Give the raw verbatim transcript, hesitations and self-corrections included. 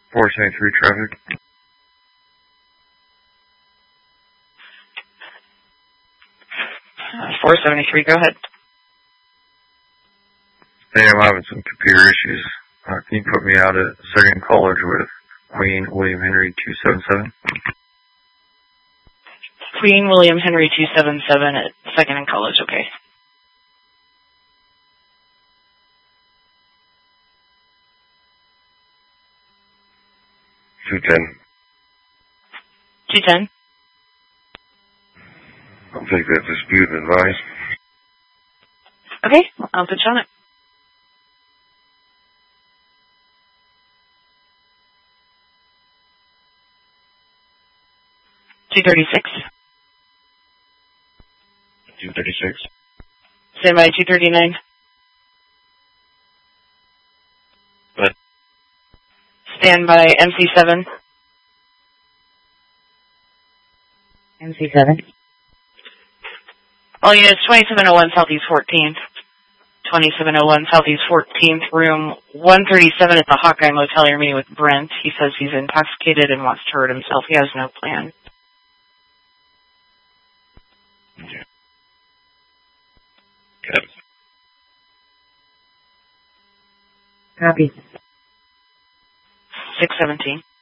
four seventy-three traffic. Uh, four seventy-three, go ahead. Hey, I'm having some computer issues. Uh, can you put me out at Second College with Queen William Henry two seven seven? Queen William Henry two seven seven at Second and College, okay. two ten. two ten. I'll take that dispute and advice. Okay, I'll put you on it. two thirty-six. two thirty-six. Stand by two thirty-nine. What? Stand by M C seven. M C seven. All units, twenty-seven oh one Southeast fourteenth. twenty-seven oh one Southeast fourteenth, room one thirty-seven at the Hawkeye Motel. You're meeting with Brent. He says he's intoxicated and wants to hurt himself. He has no plan. Okay. Copy. six seventeen.